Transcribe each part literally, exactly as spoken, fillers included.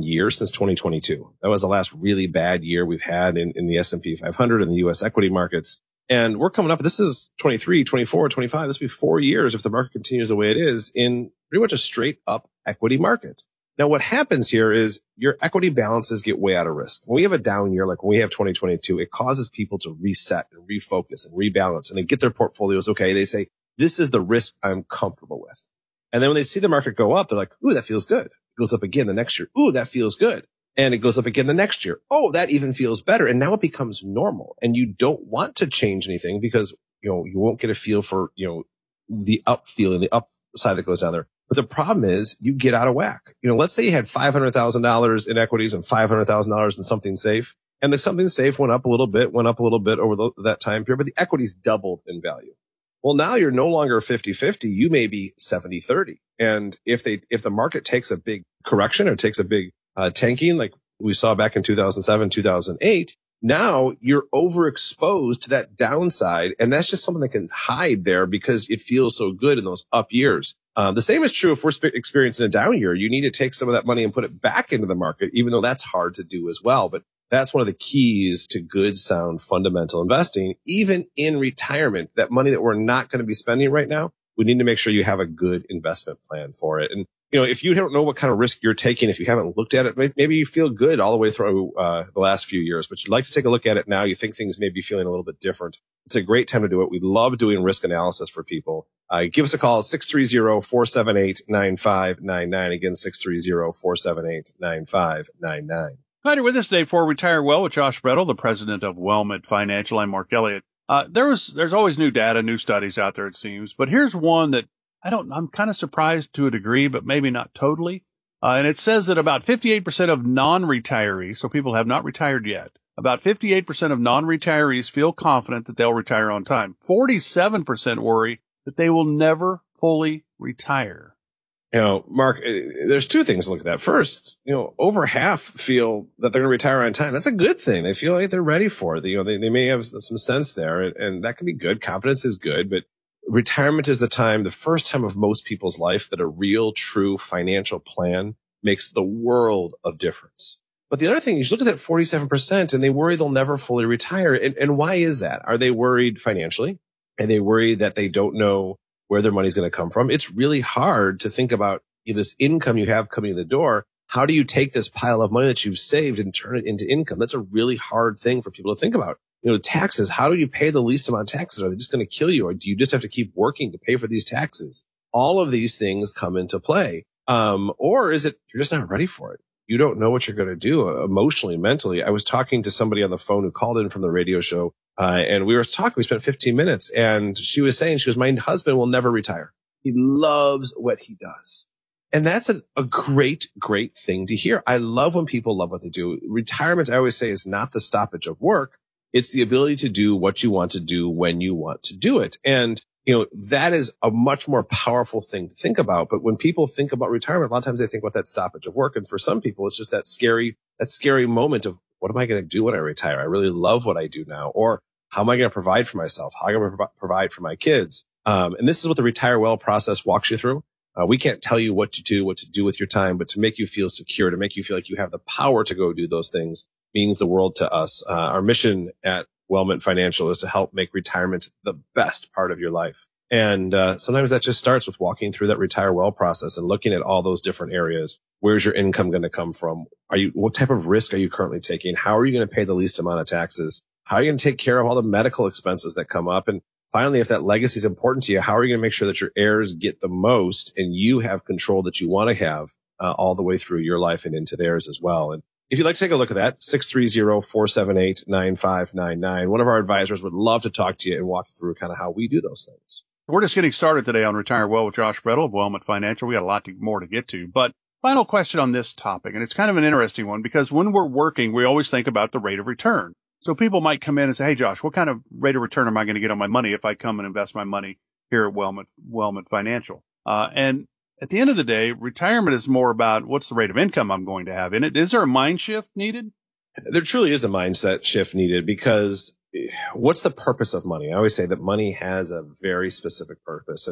year since twenty twenty-two. That was the last really bad year we've had in, in the S and P five hundred and the U S equity markets. And we're coming up, this is twenty-three, twenty-four, twenty-five. This will be four years if the market continues the way it is in pretty much a straight up equity market. Now, what happens here is your equity balances get way out of risk. When we have a down year, like when we have twenty twenty-two, it causes people to reset and refocus and rebalance, and they get their portfolios. Okay. They say, this is the risk I'm comfortable with. And then when they see the market go up, they're like, ooh, that feels good. It goes up again the next year. Ooh, that feels good. And it goes up again the next year. Oh, that even feels better. And now it becomes normal. And you don't want to change anything because, you know, you won't get a feel for, you know, the up feeling, the upside that goes down there. But the problem is you get out of whack. You know, let's say you had five hundred thousand dollars in equities and five hundred thousand dollars in something safe. And the something safe went up a little bit, went up a little bit over the, that time period, but the equities doubled in value. Well, now you're no longer fifty-fifty. You may be seventy thirty. And if they, if the market takes a big correction or takes a big uh, tanking, like we saw back in two thousand seven, two thousand eight, now you're overexposed to that downside. And that's just something that can hide there because it feels so good in those up years. Uh, the same is true if we're sp- experiencing a down year. You need to take some of that money and put it back into the market, even though that's hard to do as well. But that's one of the keys to good, sound, fundamental investing. Even in retirement, that money that we're not going to be spending right now, we need to make sure you have a good investment plan for it. And, you know, if you don't know what kind of risk you're taking, if you haven't looked at it, maybe you feel good all the way through uh, the last few years, but you'd like to take a look at it now. You think things may be feeling a little bit different. It's a great time to do it. We love doing risk analysis for people. Uh, give us a call at six three zero, four seven eight, nine five nine nine. Again, six three zero, four seven eight, nine five nine nine. Glad you're with us today for Retire Well with Josh Brettel, the president of Wellmet Financial. I'm Mark Elliott. Uh, there was, there's always new data, new studies out there, it seems, but here's one that I don't, I'm kind of surprised to a degree, but maybe not totally. Uh, and it says that about fifty-eight percent of non-retirees, so people have not retired yet, about fifty-eight percent of non-retirees feel confident that they'll retire on time. forty-seven percent worry that they will never fully retire. You know, Mark, there's two things to look at that. First, you know, over half feel that they're going to retire on time. That's a good thing. They feel like they're ready for it. You know, they, they may have some sense there, and, and that can be good. Confidence is good, but retirement is the time, the first time of most people's life that a real, true financial plan makes the world of difference. But the other thing is you look at that forty-seven percent and they worry they'll never fully retire. And, and why is that? Are they worried financially? Are they worried that they don't know where their money's going to come from? It's really hard to think about this income you have coming in the door. How do you take this pile of money that you've saved and turn it into income? That's a really hard thing for people to think about. You know, taxes, how do you pay the least amount of taxes? Are they just going to kill you? Or do you just have to keep working to pay for these taxes? All of these things come into play. Um, or is it you're just not ready for it? You don't know what you're going to do emotionally, mentally. I was talking to somebody on the phone who called in from the radio show. Uh, and we were talking, we spent fifteen minutes, and she was saying, she goes, my husband will never retire. He loves what he does. And that's a, a great, great thing to hear. I love when people love what they do. Retirement, I always say, is not the stoppage of work. It's the ability to do what you want to do when you want to do it. And, you know, that is a much more powerful thing to think about. But when people think about retirement, a lot of times they think about that stoppage of work. And for some people, it's just that scary, that scary moment of, what am I going to do when I retire? I really love what I do now. Or how am I going to provide for myself? How am I going to pro- provide for my kids? Um, and this is what the Retire Well process walks you through. Uh, we can't tell you what to do, what to do with your time, but to make you feel secure, to make you feel like you have the power to go do those things means the world to us. Uh, our mission at Wellmet Financial is to help make retirement the best part of your life. And uh, sometimes that just starts with walking through that Retire Well process and looking at all those different areas. Where's your income going to come from? Are you, what type of risk are you currently taking? How are you going to pay the least amount of taxes? How are you going to take care of all the medical expenses that come up? And finally, if that legacy is important to you, how are you going to make sure that your heirs get the most and you have control that you want to have uh, all the way through your life and into theirs as well? And if you'd like to take a look at that, six three zero, four seven eight, nine five nine nine. One of our advisors would love to talk to you and walk through kind of how we do those things. We're just getting started today on Retire Well with Josh Brettel of Wellmet Financial. We got a lot to, more to get to, but final question on this topic, and it's kind of an interesting one because when we're working, we always think about the rate of return. So people might come in and say, hey, Josh, what kind of rate of return am I going to get on my money if I come and invest my money here at Wellmet, Wellmet Financial? Uh, and at the end of the day, retirement is more about what's the rate of income I'm going to have in it. Is there a mind shift needed? There truly is a mindset shift needed because what's the purpose of money? I always say that money has a very specific purpose. And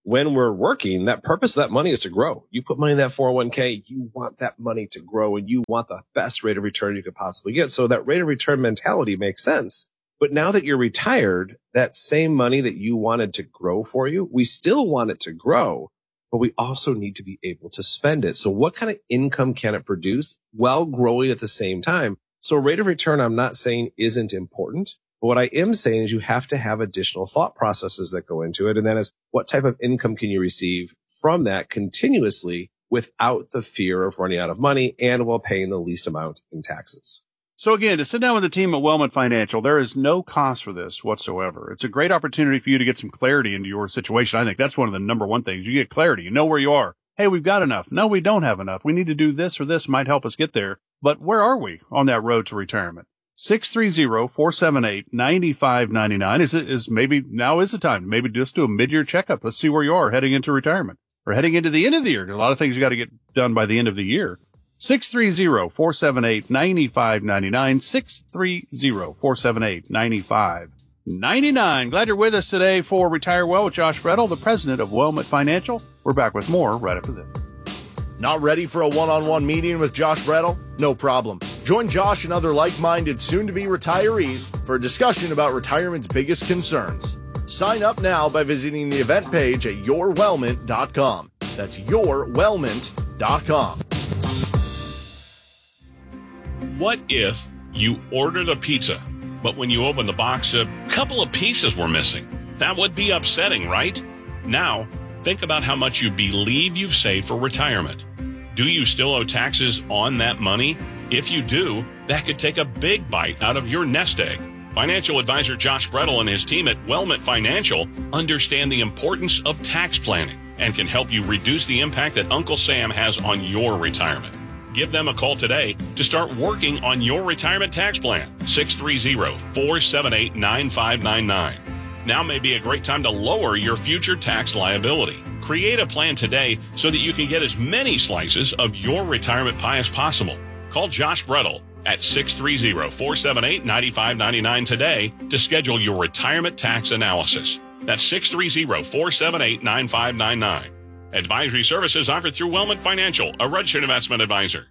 when we're working, that purpose of that money is to grow. You put money in that four oh one k, you want that money to grow and you want the best rate of return you could possibly get. So that rate of return mentality makes sense. But now that you're retired, that same money that you wanted to grow for you, we still want it to grow, but we also need to be able to spend it. So what kind of income can it produce while growing at the same time? So rate of return, I'm not saying isn't important, but what I am saying is you have to have additional thought processes that go into it. And that is, what type of income can you receive from that continuously without the fear of running out of money and while paying the least amount in taxes? So again, to sit down with the team at Wellment Financial, there is no cost for this whatsoever. It's a great opportunity for you to get some clarity into your situation. I think that's one of the number one things. You get clarity. You know where you are. Hey, we've got enough. No, we don't have enough. We need to do this or this might help us get there. But where are we on that road to retirement? six three zero, four seven eight, nine five nine nine is it is maybe now is the time. Maybe just do a mid-year checkup. Let's see where you are heading into retirement or heading into the end of the year. There's a lot of things you got to get done by the end of the year. six three zero, four seven eight, nine five nine nine, six three zero, four seven eight, nine five nine nine. Glad you're with us today for Retire Well with Josh Brettel, the president of Wellment Financial. We're back with more right after this. Not ready for a one-on-one meeting with Josh Brettel? No problem. Join Josh and other like-minded soon-to-be retirees for a discussion about retirement's biggest concerns. Sign up now by visiting the event page at your wellment dot com. That's your wellment dot com. What if you ordered a pizza, but when you opened the box, a couple of pieces were missing? That would be upsetting, right? Now, think about how much you believe you've saved for retirement. Do you still owe taxes on that money? If you do, that could take a big bite out of your nest egg. Financial advisor Josh Brettel and his team at Wellment Financial understand the importance of tax planning and can help you reduce the impact that Uncle Sam has on your retirement. Give them a call today to start working on your retirement tax plan. six three zero, four seven eight, nine five nine nine. Now may be a great time to lower your future tax liability. Create a plan today so that you can get as many slices of your retirement pie as possible. Call Josh Brettel at six three zero, four seven eight, nine five nine nine today to schedule your retirement tax analysis. That's six three zero, four seven eight, nine five nine nine. Advisory services offered through Wellment Financial, a registered investment advisor.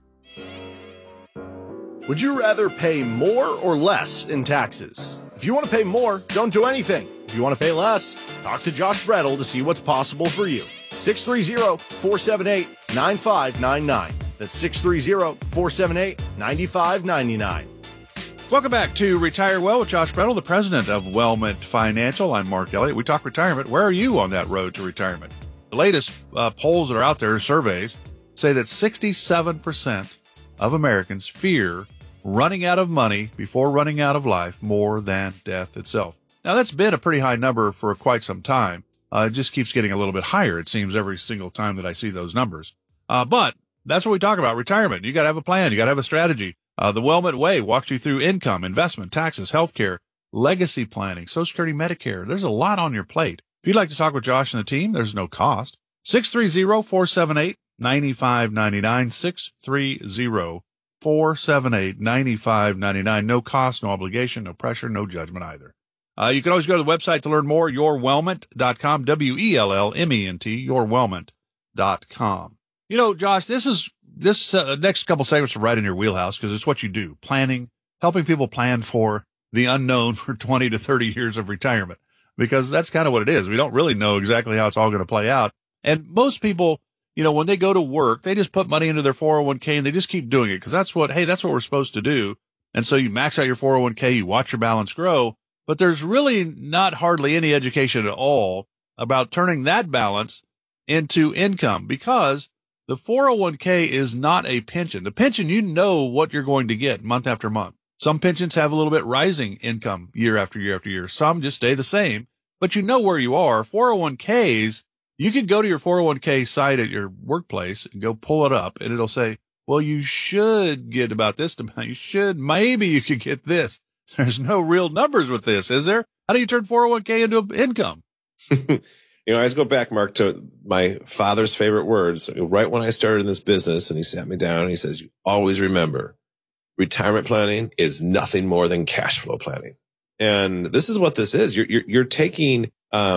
Would you rather pay more or less in taxes? If you want to pay more, don't do anything. If you want to pay less, talk to Josh Brettel to see what's possible for you. six three zero, four seven eight, nine five nine nine. That's six three zero, four seven eight, nine five nine nine. Welcome back to Retire Well with Josh Brettel, the president of Wellment Financial. I'm Mark Elliott. We talk retirement. Where are you on that road to retirement? The latest uh, polls that are out there, surveys, say that sixty-seven percent of Americans fear running out of money before running out of life more than death itself. Now, that's been a pretty high number for quite some time. Uh, it just keeps getting a little bit higher, it seems, every single time that I see those numbers. Uh, but that's what we talk about, retirement. You got to have a plan. You got to have a strategy. Uh, the Wellment Way walks you through income, investment, taxes, healthcare, legacy planning, Social Security, Medicare. There's a lot on your plate. If you'd like to talk with Josh and the team, there's no cost. six three zero, four seven eight, nine five nine nine, six three zero, four seven eight, nine five nine nine. No cost, no obligation, no pressure, no judgment either. Uh, you can always go to the website to learn more, your wellment dot com, W E L L M E N T, your wellment dot com. You know, Josh, this is, this uh, next couple segments are right in your wheelhouse because it's what you do. Planning, helping people plan for the unknown for twenty to thirty years of retirement, because that's kind of what it is. We don't really know exactly how it's all going to play out. And most people, you know, when they go to work, they just put money into their four oh one k and they just keep doing it because that's what, hey, that's what we're supposed to do. And so you max out your four oh one k, you watch your balance grow, but there's really not hardly any education at all about turning that balance into income, because the four oh one k is not a pension. The pension, you know what you're going to get month after month. Some pensions have a little bit rising income year after year after year. Some just stay the same, but you know where you are. four oh one k's, you can go to your four oh one k site at your workplace and go pull it up, and it'll say, well, you should get about this amount. You should, maybe you could get this. There's no real numbers with this, is there? How do you turn four oh one k into income? You know, I just go back, Mark, to my father's favorite words. Right when I started in this business, and he sat me down and he says, you always remember, retirement planning is nothing more than cash flow planning. And this is what this is. You're, you're, you're taking, um,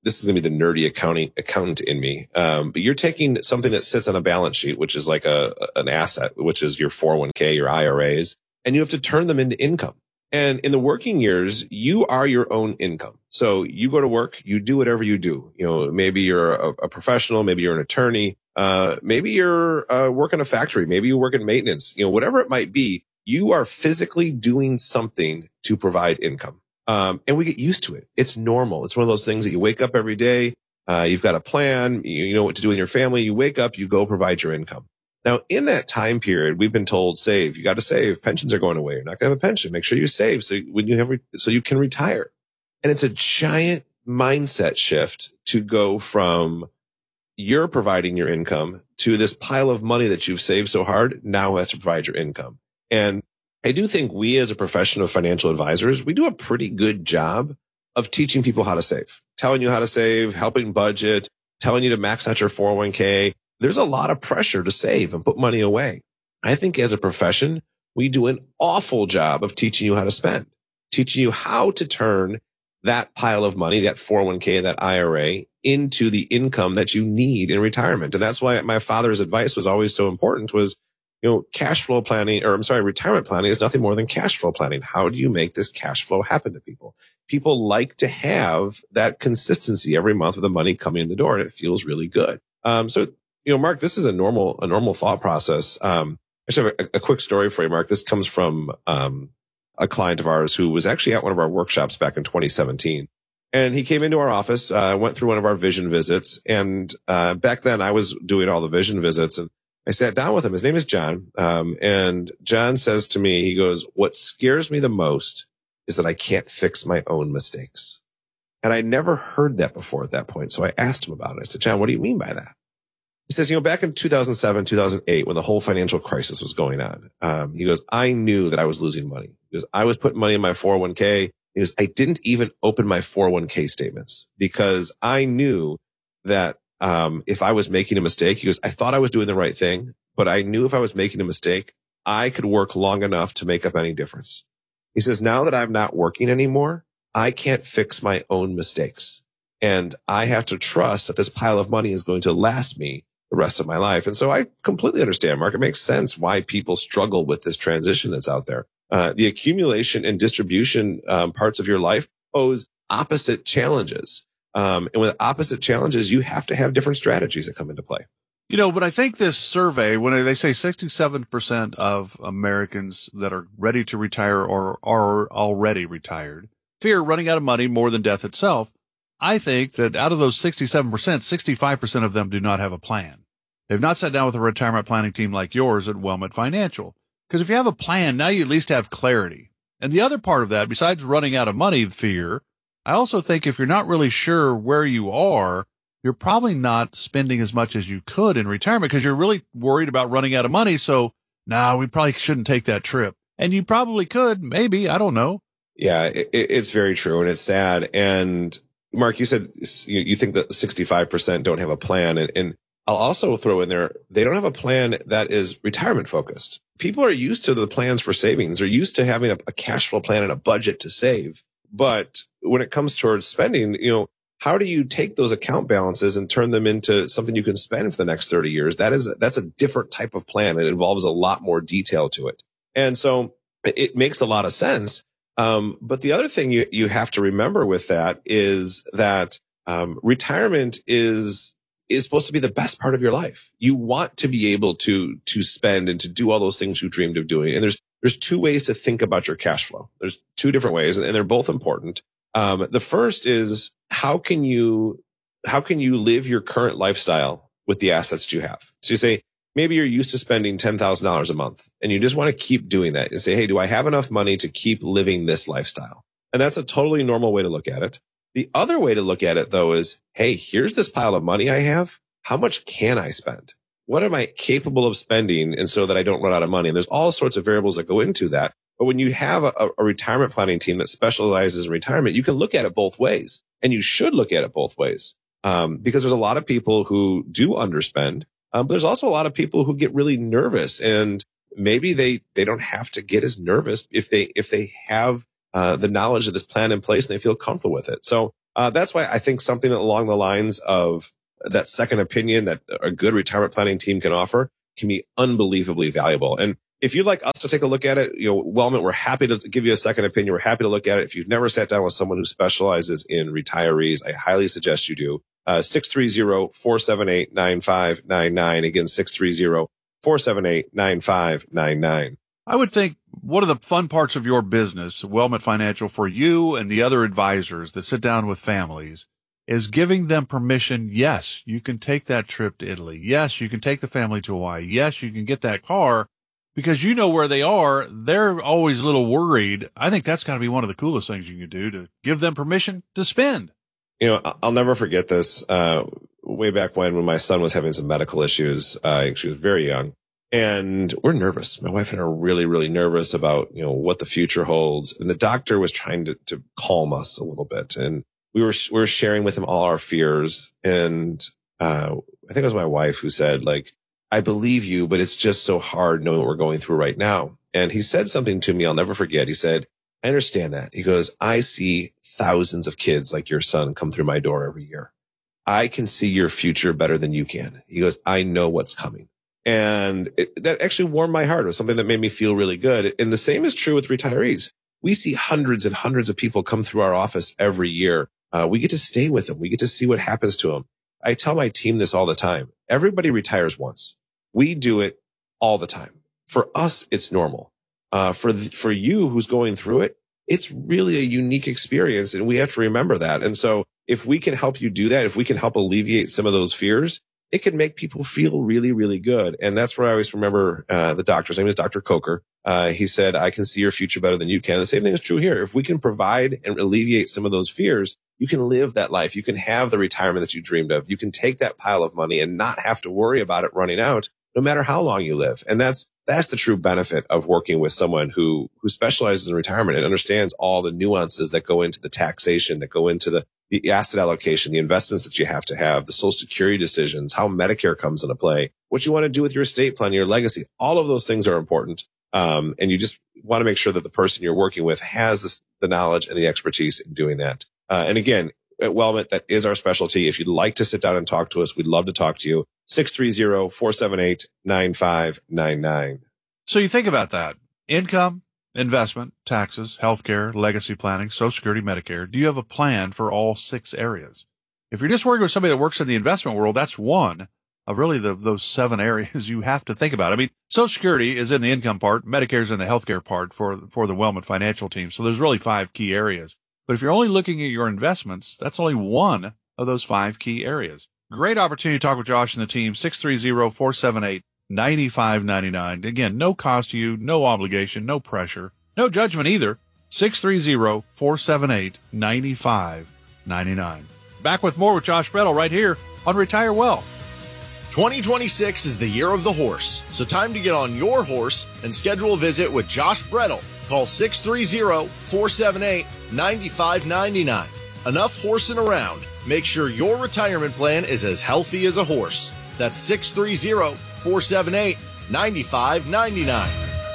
this is going to be the nerdy accounting accountant in me. Um, but you're taking something that sits on a balance sheet, which is like a, an asset, which is your four oh one k, your I R As, and you have to turn them into income. And in the working years, you are your own income. So you go to work, you do whatever you do. You know, maybe you're a, a professional, maybe you're an attorney, uh, maybe you're uh, working a factory, maybe you work in maintenance, you know, whatever it might be, you are physically doing something to provide income. Um, and we get used to it. It's normal. It's one of those things that you wake up every day. Uh, you've got a plan. You, you know what to do in your family. You wake up, you go provide your income. Now, in that time period, we've been told, save. You got to save. Pensions are going away. You're not going to have a pension. Make sure you save so when you have, re- so you can retire. And it's a giant mindset shift to go from you're providing your income to this pile of money that you've saved so hard now has to provide your income. And I do think we as a profession of financial advisors, we do a pretty good job of teaching people how to save, telling you how to save, helping budget, telling you to max out your four oh one k. There's a lot of pressure to save and put money away. I think as a profession, we do an awful job of teaching you how to spend, teaching you how to turn that pile of money, that four oh one k, that I R A into the income that you need in retirement. And that's why my father's advice was always so important was, you know, cash flow planning, or I'm sorry, retirement planning is nothing more than cash flow planning. How do you make this cash flow happen to people? People like to have that consistency every month of the money coming in the door, and it feels really good. Um, so, you know, Mark, this is a normal, a normal thought process. Um, I should have a, a quick story for you, Mark. This comes from, um, a client of ours who was actually at one of our workshops back in twenty seventeen. And he came into our office, uh, went through one of our vision visits. And, uh, back then I was doing all the vision visits, and I sat down with him. His name is John. Um, and John says to me, he goes, what scares me the most is that I can't fix my own mistakes. And I never heard that before at that point. So I asked him about it. I said, John, what do you mean by that? He says, you know, back in two thousand seven, two thousand eight, when the whole financial crisis was going on, um, he goes, I knew that I was losing money. He goes, I was putting money in my four oh one k. He goes, I didn't even open my four oh one k statements because I knew that, um, if I was making a mistake, he goes, I thought I was doing the right thing, but I knew if I was making a mistake, I could work long enough to make up any difference. He says, now that I'm not working anymore, I can't fix my own mistakes. And I have to trust that this pile of money is going to last me the rest of my life. And so I completely understand, Mark. It makes sense why people struggle with this transition that's out there. Uh, the accumulation and distribution um, parts of your life pose opposite challenges. Um, and with opposite challenges, you have to have different strategies that come into play. You know, but I think this survey, when they say sixty-seven percent of Americans that are ready to retire or are already retired fear running out of money more than death itself, I think that out of those sixty-seven percent, sixty-five percent of them do not have a plan. They've not sat down with a retirement planning team like yours at Wilmot Financial. Because if you have a plan, now you at least have clarity. And the other part of that, besides running out of money fear, I also think if you're not really sure where you are, you're probably not spending as much as you could in retirement because you're really worried about running out of money. So, nah, we probably shouldn't take that trip. And you probably could, maybe, I don't know. Yeah, it, it's very true. And it's sad. And Mark, you said you, you think that sixty-five percent don't have a plan. And, and I'll also throw in there, they don't have a plan that is retirement focused. People are used to the plans for savings. They're used to having a, a cash flow plan and a budget to save. But when it comes towards spending, you know, how do you take those account balances and turn them into something you can spend for the next thirty years? That is, that's a different type of plan. It involves a lot more detail to it. And so it makes a lot of sense. Um, but the other thing you, you have to remember with that is that, um, retirement is, is supposed to be the best part of your life. You want to be able to, to spend and to do all those things you dreamed of doing. And there's, there's two ways to think about your cash flow. There's two different ways, and they're both important. Um, the first is how can you, how can you live your current lifestyle with the assets that you have? So you say, maybe you're used to spending ten thousand dollars a month and you just want to keep doing that and say, hey, do I have enough money to keep living this lifestyle? And that's a totally normal way to look at it. The other way to look at it, though, is, hey, here's this pile of money I have. How much can I spend? What am I capable of spending? And so that I don't run out of money. And there's all sorts of variables that go into that. But when you have a, a retirement planning team that specializes in retirement, you can look at it both ways. And you should look at it both ways. Um, because there's a lot of people who do underspend. Um, but there's also a lot of people who get really nervous, and maybe they, they don't have to get as nervous if they, if they have, uh, the knowledge of this plan in place and they feel comfortable with it. So uh, that's why I think something along the lines of that second opinion that a good retirement planning team can offer can be unbelievably valuable. And if you'd like us to take a look at it, you know, Wellment, we're happy to give you a second opinion. We're happy to look at it. If you've never sat down with someone who specializes in retirees, I highly suggest you do. Uh, six three zero, four seven eight, nine five nine nine. Again, six three zero, four seven eight, nine five nine nine. I would think one of the fun parts of your business, Wellment Financial, for you and the other advisors that sit down with families is giving them permission. Yes, you can take that trip to Italy. Yes, you can take the family to Hawaii. Yes, you can get that car. Because you know where they are, they're always a little worried. I think that's got to be one of the coolest things you can do, to give them permission to spend. You know, I'll never forget this. Uh, way back when, when my son was having some medical issues, uh, she was very young, and we're nervous. My wife and I are really, really nervous about, you know, what the future holds. And the doctor was trying to, to calm us a little bit. And we were, we were sharing with him all our fears. And, uh, I think it was my wife who said, like, I believe you, but it's just so hard knowing what we're going through right now. And he said something to me I'll never forget. He said, I understand that. He goes, I see thousands of kids like your son come through my door every year. I can see your future better than you can. He goes, I know what's coming. And it, that actually warmed my heart. It was something that made me feel really good. And the same is true with retirees. We see hundreds and hundreds of people come through our office every year. Uh, we get to stay with them. We get to see what happens to them. I tell my team this all the time. Everybody retires once. We do it all the time. For us, it's normal. Uh, for, the, for you who's going through it, it's really a unique experience, and we have to remember that. And so if we can help you do that, if we can help alleviate some of those fears, it can make people feel really, really good. And that's where I always remember, uh, the doctor's name is Doctor Coker. Uh, he said, I can see your future better than you can. The same thing is true here. If we can provide and alleviate some of those fears, you can live that life. You can have the retirement that you dreamed of. You can take that pile of money and not have to worry about it running out, no matter how long you live. And that's, that's the true benefit of working with someone who, who specializes in retirement and understands all the nuances that go into the taxation, that go into the, the asset allocation, the investments that you have to have, the Social Security decisions, how Medicare comes into play, what you want to do with your estate plan, your legacy. All of those things are important. Um, and you just want to make sure that the person you're working with has this, the knowledge and the expertise in doing that. Uh, and again, at Wellment, that is our specialty. If you'd like to sit down and talk to us, we'd love to talk to you. six three zero, four seven eight, nine five nine nine. So you think about that. Income, investment, taxes, healthcare, legacy planning, Social Security, Medicare. Do you have a plan for all six areas? If you're just working with somebody that works in the investment world, that's one of really the, those seven areas you have to think about. I mean, Social Security is in the income part. Medicare is in the healthcare part for, for the Wellment Financial team. So there's really five key areas. But if you're only looking at your investments, that's only one of those five key areas. Great opportunity to talk with Josh and the team. six three zero, four seven eight, nine five nine nine. Again, no cost to you, no obligation, no pressure, no judgment either. six three zero, four seven eight, nine five nine nine. Back with more with Josh Brettel right here on Retire Well. twenty twenty-six is the year of the horse, so time to get on your horse and schedule a visit with Josh Brettel. Call six three zero, four seven eight, nine five nine nine. Enough horsing around. Make sure your retirement plan is as healthy as a horse. That's six three zero, four seven eight, nine five nine nine.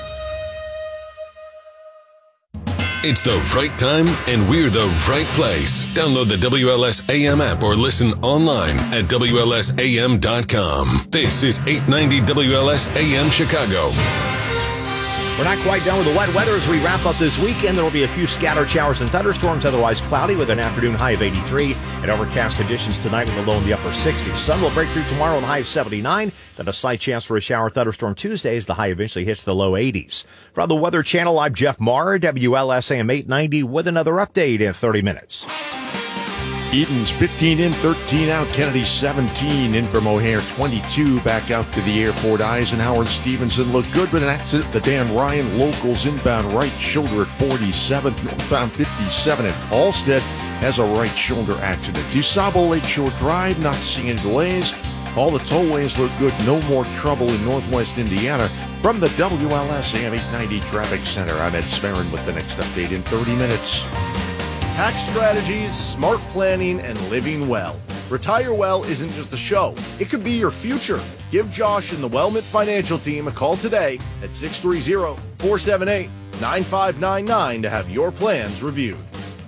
It's the right time, and we're the right place. Download the W L S A M app or listen online at W L S A M dot com. This is eight ninety W L S A M Chicago. We're not quite done with the wet weather as we wrap up this weekend. There will be a few scattered showers and thunderstorms, otherwise cloudy with an afternoon high of eighty-three and overcast conditions tonight with a low in the upper sixties. Sun will break through tomorrow with a high of seventy-nine. Then a slight chance for a shower thunderstorm Tuesday as the high eventually hits the low eighties. From the Weather Channel, I'm Jeff Marr, W L S A M eight ninety with another update in thirty minutes. Eden's fifteen in, thirteen out. Kennedy seventeen in from O'Hare, twenty-two back out to the airport. Eisenhower and Stevenson look good, but an accident. The Dan Ryan locals inbound right shoulder at forty-seven, northbound fifty-seven at Halstead has a right shoulder accident. DuSable Lakeshore Drive, not seeing any delays. All the tollways look good. No more trouble in northwest Indiana. From the W L S A M eight ninety Traffic Center, I'm Ed Sperrin with the next update in thirty minutes. Tax strategies, smart planning, and living well. Retire Well isn't just a show. It could be your future. Give Josh and the Wellment Financial team a call today at six three zero, four seven eight, nine five nine nine to have your plans reviewed.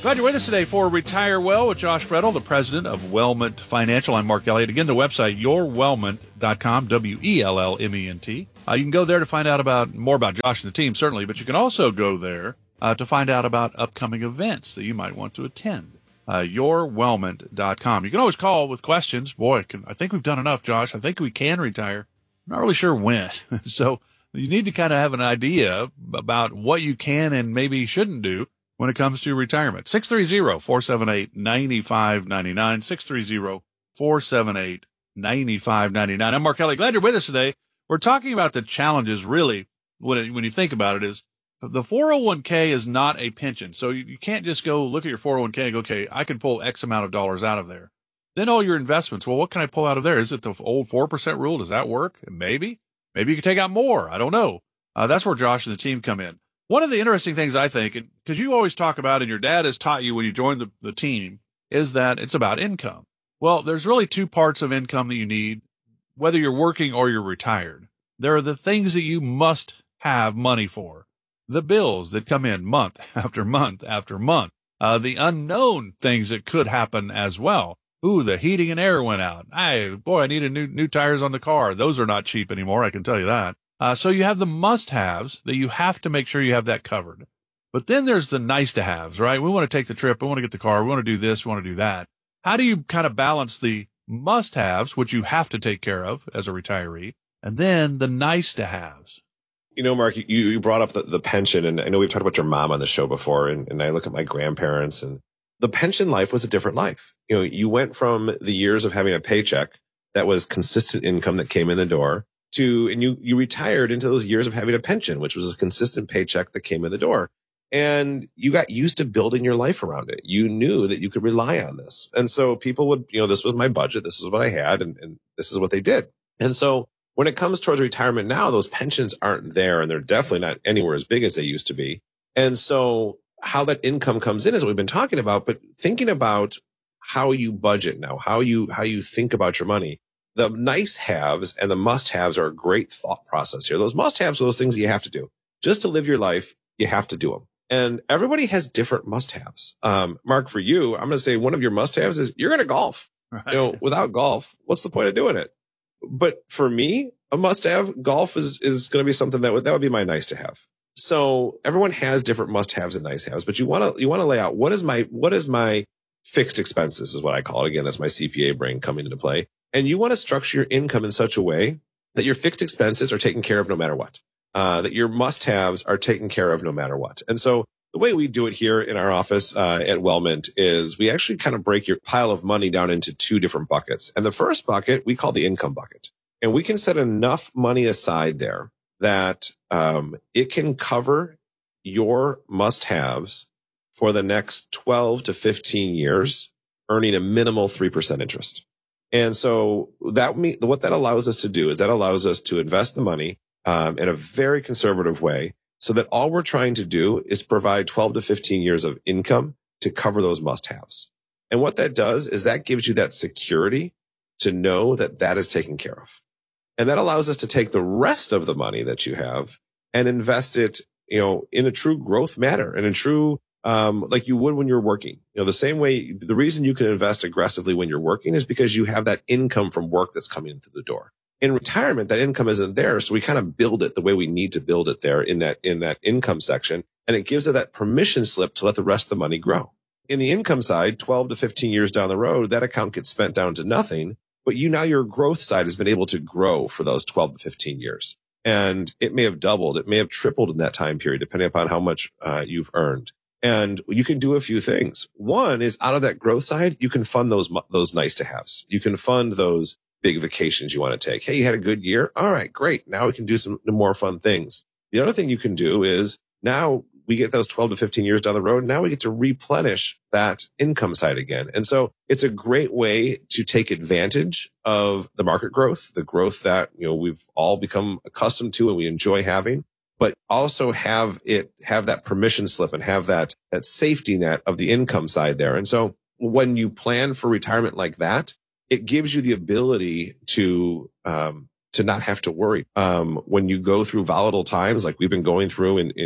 Glad you're with us today for Retire Well with Josh Brettel, the president of Wellment Financial. I'm Mark Elliott. Again, the website, your wellment dot com, W E L L M E N T. Uh, you can go there to find out about more about Josh and the team, certainly, but you can also go there uh, to find out about upcoming events that you might want to attend. Uh, your wellment dot com. You can always call with questions. Boy, can, I think we've done enough, Josh. I think we can retire. I'm not really sure when. So you need to kind of have an idea about what you can and maybe shouldn't do when it comes to retirement. six three zero, four seven eight, nine five nine nine, six three zero, four seven eight, nine five nine nine. I'm Mark Kelly. Glad you're with us today. We're talking about the challenges, really, when it, when you think about it, is the four oh one k is not a pension. So you, you can't just go look at your four oh one k and go, okay, I can pull X amount of dollars out of there. Then all your investments, well, what can I pull out of there? Is it the old four percent rule? Does that work? Maybe. Maybe you can take out more. I don't know. Uh, that's where Josh and the team come in. One of the interesting things I think, because you always talk about, and your dad has taught you when you joined the, the team, is that it's about income. Well, there's really two parts of income that you need, whether you're working or you're retired. There are the things that you must have money for, the bills that come in month after month after month, uh, the unknown things that could happen as well. Ooh, the heating and air went out. Hey, boy, I need a new, new tires on the car. Those are not cheap anymore. I can tell you that. Uh, so you have the must-haves that you have to make sure you have that covered. But then there's the nice-to-haves, right? We want to take the trip. We want to get the car. We want to do this. We want to do that. How do you kind of balance the must-haves, which you have to take care of as a retiree, and then the nice-to-haves? You know, Mark, you, you brought up the, the pension, and I know we've talked about your mom on the show before, and, and I look at my grandparents, and the pension life was a different life. You know, you went from the years of having a paycheck that was consistent income that came in the door to, and you, you retired into those years of having a pension, which was a consistent paycheck that came in the door. And you got used to building your life around it. You knew that you could rely on this. And so people would, you know, this was my budget. This is what I had. And, and this is what they did. And so when it comes towards retirement now, those pensions aren't there, and they're definitely not anywhere as big as they used to be. And so how that income comes in is what we've been talking about, but thinking about how you budget now, how you, how you think about your money. The nice haves and the must haves are a great thought process here. Those must haves are those things you have to do. Just to live your life, you have to do them. And everybody has different must haves. Um, Mark, for you, I'm going to say one of your must haves is you're going to golf. Right. You know, without golf, what's the point of doing it? But for me, a must have, golf is, is going to be something that would, that would be my nice to have. So everyone has different must haves and nice haves, but you want to, you want to lay out what is my, what is my fixed expenses is what I call it. Again, that's my C P A brain coming into play. And you want to structure your income in such a way that your fixed expenses are taken care of no matter what, uh, that your must-haves are taken care of no matter what. And so the way we do it here in our office uh, at Wellment is we actually kind of break your pile of money down into two different buckets. And the first bucket we call the income bucket. And we can set enough money aside there that um, it can cover your must-haves for the next twelve to fifteen years, earning a minimal three percent interest. And so that me, what that allows us to do is that allows us to invest the money um, in a very conservative way, so that all we're trying to do is provide twelve to fifteen years of income to cover those must-haves. And what that does is that gives you that security to know that that is taken care of. And that allows us to take the rest of the money that you have and invest it, you know, in a true growth manner, in a true Um, like you would when you're working. You know, the same way, the reason you can invest aggressively when you're working is because you have that income from work that's coming into the door. In retirement, that income isn't there. So we kind of build it the way we need to build it there in that, in that income section. And it gives it that permission slip to let the rest of the money grow. In the income side, twelve to fifteen years down the road, that account gets spent down to nothing. But you now your growth side has been able to grow for those twelve to fifteen years. And it may have doubled. It may have tripled in that time period, depending upon how much uh, you've earned. And you can do a few things. One is out of that growth side, you can fund those, those nice to haves. You can fund those big vacations you want to take. Hey, you had a good year. All right, great. Now we can do some more fun things. The other thing you can do is now we get those twelve to fifteen years down the road. Now we get to replenish that income side again. And so it's a great way to take advantage of the market growth, the growth that, you know, we've all become accustomed to and we enjoy having, but also have it, have that permission slip and have that, that safety net of the income side there. And so when you plan for retirement like that, it gives you the ability to, um, to not have to worry. Um, when you go through volatile times like we've been going through in, in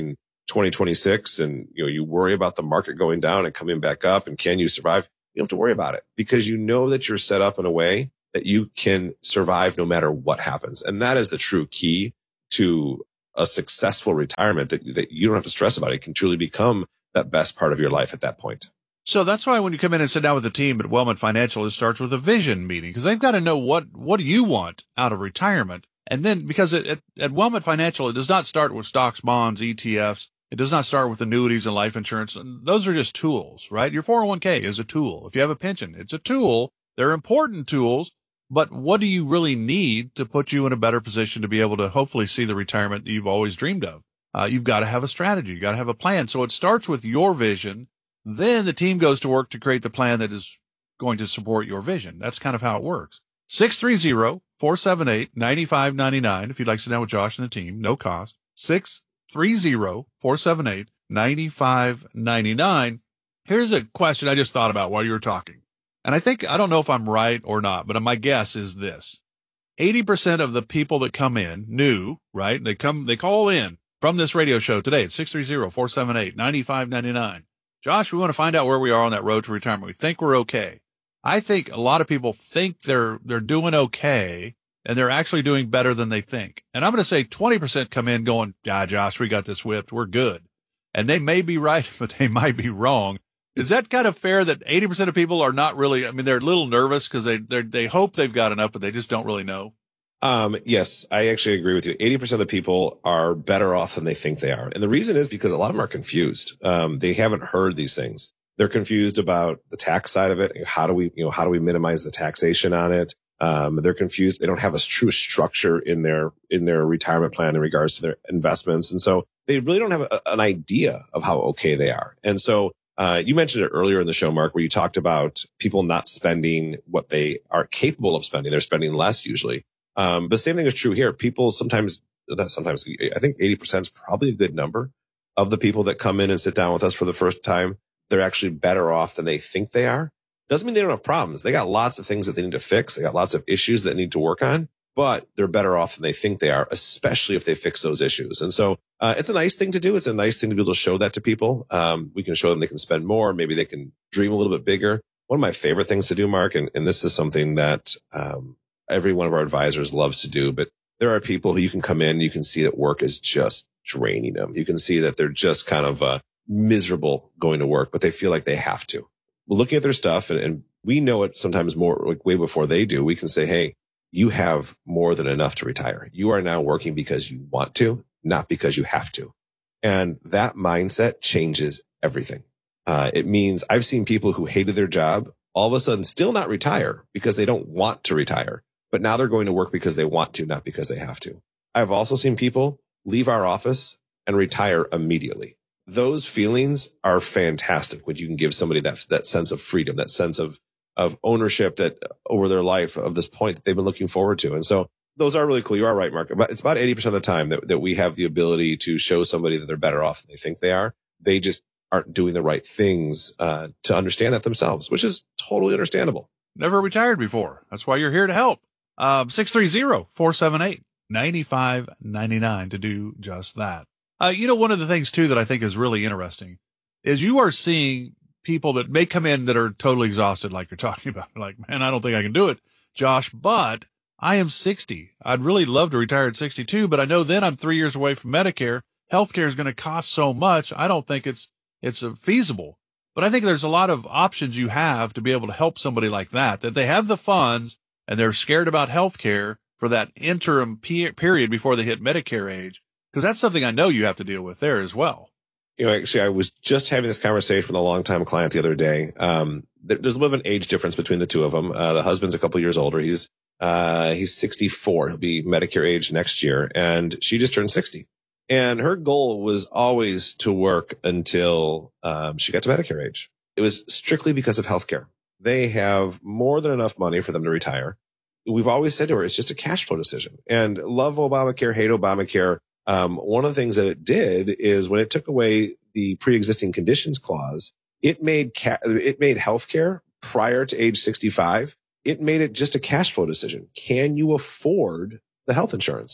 twenty twenty-six and, you know, you worry about the market going down and coming back up and can you survive? You don't have to worry about it because you know that you're set up in a way that you can survive no matter what happens. And that is the true key to a successful retirement, that, that you don't have to stress about it. It can truly become that best part of your life at that point. So that's why when you come in and sit down with the team at Wellman Financial, it starts with a vision meeting because they've got to know what, what do you want out of retirement? And then because it, at, at Wellman Financial, it does not start with stocks, bonds, E T Fs. It does not start with annuities and life insurance. Those are just tools, right? Your four oh one k is a tool. If you have a pension, it's a tool. They're important tools, but what do you really need to put you in a better position to be able to hopefully see the retirement that you've always dreamed of? Uh, you've got to have a strategy. You've got to have a plan. So it starts with your vision. Then the team goes to work to create the plan that is going to support your vision. That's kind of how it works. six three zero, four seven eight, nine five nine nine. If you'd like to sit down with Josh and the team, no cost. six three zero, four seven eight, nine five nine nine. Here's a question I just thought about while you were talking. And I think, I don't know if I'm right or not, but my guess is this. eighty percent of the people that come in, new, right? They come, they call in from this radio show today at six three zero, four seven eight, nine five nine nine. Josh, we want to find out where we are on that road to retirement. We think we're okay. I think a lot of people think they're, they're doing okay and they're actually doing better than they think. And I'm going to say twenty percent come in going, ah, Josh, we got this whipped. We're good. And they may be right, but they might be wrong. Is that kind of fair that eighty percent of people are not really, I mean, they're a little nervous because they, they, they hope they've got enough, but they just don't really know? Um, yes, I actually agree with you. eighty percent of the people are better off than they think they are. And the reason is because a lot of them are confused. Um, they haven't heard these things. They're confused about the tax side of it. How do we, you know, how do we minimize the taxation on it? Um, they're confused. They don't have a true structure in their, in their retirement plan in regards to their investments. And so they really don't have a, an idea of how okay they are. And so, uh, you mentioned it earlier in the show, Mark, where you talked about people not spending what they are capable of spending. They're spending less usually. Um, but the same thing is true here. People sometimes, not sometimes, I think eighty percent is probably a good number of the people that come in and sit down with us for the first time. They're actually better off than they think they are. Doesn't mean they don't have problems. They got lots of things that they need to fix. They got lots of issues that need to work on, but they're better off than they think they are, especially if they fix those issues. And so, uh, it's a nice thing to do. It's a nice thing to be able to show that to people. Um, we can show them they can spend more. Maybe they can dream a little bit bigger. One of my favorite things to do, Mark, and, and this is something that, um, every one of our advisors loves to do, but there are people who you can come in, you can see that work is just draining them. You can see that they're just kind of, uh, miserable going to work, but they feel like they have to. Looking at their stuff, and, and we know it sometimes more, like way before they do, we can say, hey, you have more than enough to retire. You are now working because you want to, not because you have to. And that mindset changes everything. Uh, it means I've seen people who hated their job all of a sudden still not retire because they don't want to retire, but now they're going to work because they want to, not because they have to. I've also seen people leave our office and retire immediately. Those feelings are fantastic when you can give somebody that, that sense of freedom, that sense of, of ownership that over their life of this point that they've been looking forward to. And so those are really cool. You are right, Mark. But it's about eighty percent of the time that, that we have the ability to show somebody that they're better off than they think they are. They just aren't doing the right things, uh, to understand that themselves, which is totally understandable. Never retired before. That's why you're here to help. Um, six three zero, four seven eight, nine five nine nine to do just that. Uh, you know, one of the things too that I think is really interesting is you are seeing people that may come in that are totally exhausted, like you're talking about. Like, man, I don't think I can do it, Josh, but I am sixty. I'd really love to retire at sixty-two, but I know then I'm three years away from Medicare. Healthcare is going to cost so much. I don't think it's, it's feasible, but I think there's a lot of options you have to be able to help somebody like that, that they have the funds and they're scared about healthcare for that interim pe- period before they hit Medicare age. Because that's something I know you have to deal with there as well. You know, actually, I was just having this conversation with a longtime client the other day. Um, there's a bit of an age difference between the two of them. Uh, the husband's a couple years older. He's, uh, he's sixty-four. He'll be Medicare age next year. And she just turned sixty. And her goal was always to work until, um, she got to Medicare age. It was strictly because of healthcare. They have more than enough money for them to retire. We've always said to her, it's just a cash flow decision. And love Obamacare, hate Obamacare. Um, one of the things that it did is when it took away the pre-existing conditions clause, it made ca- it made healthcare prior to age sixty-five. It made it just a cash flow decision. Can you afford the health insurance?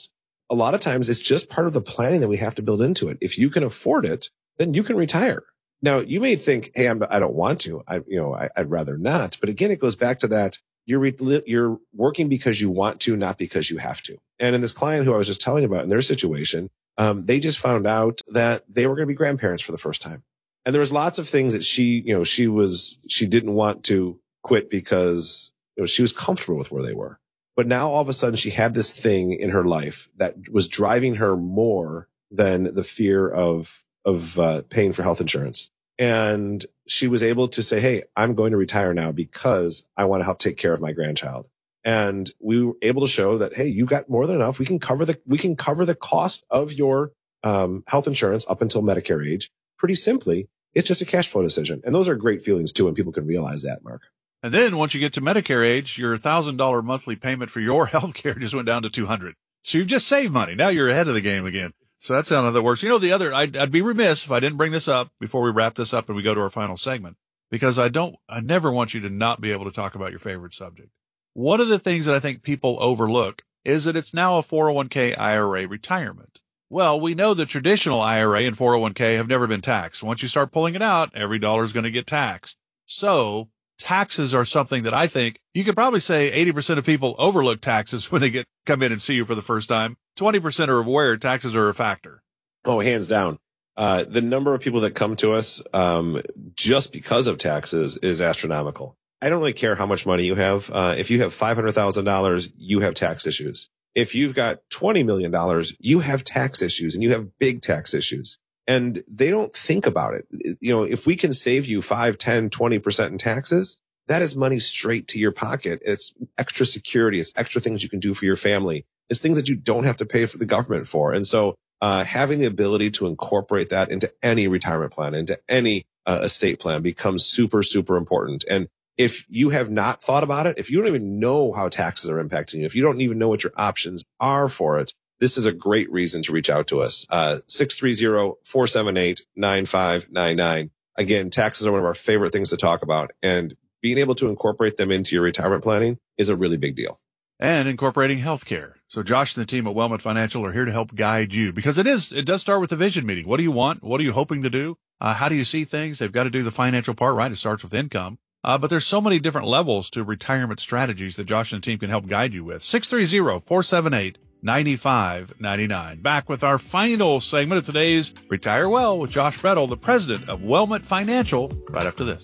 a lot of times it's just part of the planning that we have to build into it. If you can afford it, then you can retire. Now, you may think, hey, I'm, I don't want to. I, you know, I, I'd rather not. But again, it goes back to that. You're, re- you're working because you want to, not because you have to. And in this client who I was just telling you about in their situation, um, they just found out that they were going to be grandparents for the first time. And there was lots of things that she, you know, she was, she didn't want to quit because, you know, she was comfortable with where they were. But now all of a sudden she had this thing in her life that was driving her more than the fear of, of, uh, paying for health insurance. And she was able to say, hey, I'm going to retire now because I want to help take care of my grandchild. And we were able to show that, hey, you got more than enough. We can cover the, we can cover the cost of your, um, health insurance up until Medicare age. Pretty simply, it's just a cash flow decision. And those are great feelings too. And people can realize that, Mark. And then once you get to Medicare age, your one thousand dollars monthly payment for your health care just went down to two hundred dollars. So you've just saved money. Now you're ahead of the game again. So that's how that works. You know, the other, I'd, I'd be remiss if I didn't bring this up before we wrap this up and we go to our final segment, because I don't, I never want you to not be able to talk about your favorite subject. One of the things that I think people overlook is that it's now a four oh one k I R A retirement. Well, we know the traditional I R A and four oh one k have never been taxed. Once you start pulling it out, every dollar is going to get taxed. So taxes are something that I think you could probably say eighty percent of people overlook taxes when they get, come in and see you for the first time. twenty percent are aware taxes are a factor. Oh, hands down. Uh, the number of people that come to us, um, just because of taxes is astronomical. I don't really care how much money you have. Uh, if you have five hundred thousand dollars, you have tax issues. If you've got twenty million dollars, you have tax issues and you have big tax issues, and they don't think about it. You know, if we can save you five, ten, twenty percent in taxes, that is money straight to your pocket. It's extra security. It's extra things you can do for your family. It's things that you don't have to pay for the government for. And so, uh, having the ability to incorporate that into any retirement plan, into any uh, estate plan becomes super, super important. And if you have not thought about it, if you don't even know how taxes are impacting you, if you don't even know what your options are for it, this is a great reason to reach out to us. Uh, six three zero, four seven eight, nine five nine nine. Again, taxes are one of our favorite things to talk about, and being able to incorporate them into your retirement planning is a really big deal. And incorporating healthcare. So Josh and the team at Wellman Financial are here to help guide you, because it is, it does start with the vision meeting. What do you want? What are you hoping to do? Uh, how do you see things? They've got to do the financial part, right? It starts with income. Uh, but there's so many different levels to retirement strategies that Josh and the team can help guide you with. six three zero, four seven eight, nine five nine nine. Back with our final segment of today's Retire Well with Josh Brettel, the president of Wellman Financial, right after this.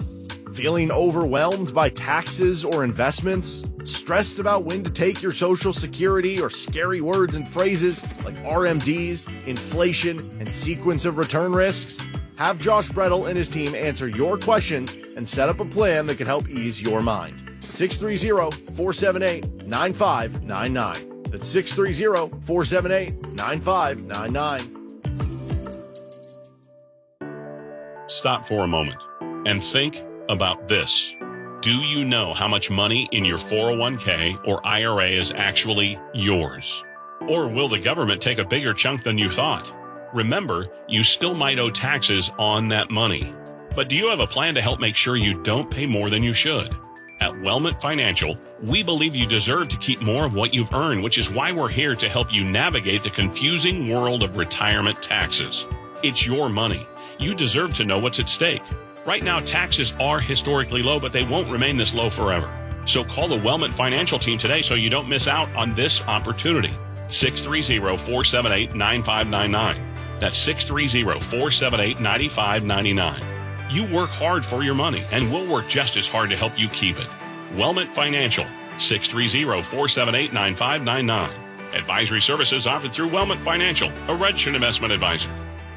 Feeling overwhelmed by taxes or investments? Stressed about when to take your Social Security, or scary words and phrases like R M Ds, inflation, and sequence of return risks? Have Josh Brettel and his team answer your questions and set up a plan that can help ease your mind. six three zero, four seven eight, nine five nine nine. That's six three zero, four seven eight, nine five nine nine. Stop for a moment and think about this. Do you know how much money in your four oh one k or I R A is actually yours? Or will the government take a bigger chunk than you thought? Remember, you still might owe taxes on that money. But do you have a plan to help make sure you don't pay more than you should? At Wellman Financial, we believe you deserve to keep more of what you've earned, which is why we're here to help you navigate the confusing world of retirement taxes. It's your money. You deserve to know what's at stake. Right now, taxes are historically low, but they won't remain this low forever. So call the Wellman Financial team today so you don't miss out on this opportunity. six three zero, four seven eight, nine five nine nine. That's six three zero, four seven eight, nine five nine nine. You work hard for your money, and we'll work just as hard to help you keep it. Wellman Financial, six three zero, four seven eight, nine five nine nine. Advisory services offered through Wellman Financial, a registered investment advisor.